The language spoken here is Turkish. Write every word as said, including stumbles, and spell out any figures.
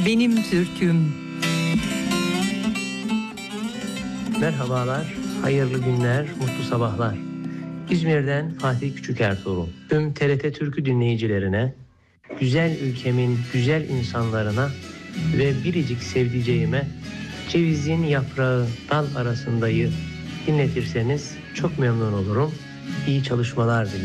Benim Türküm. Merhabalar, hayırlı günler, mutlu sabahlar. İzmir'den Fatih Küçükertuğrul. Tüm T R T Türkü dinleyicilerine, güzel ülkemin güzel insanlarına ve biricik sevdiceğime Cevizin Yaprağı Dal Arasındayı dinletirseniz çok memnun olurum. İyi çalışmalar dilerim.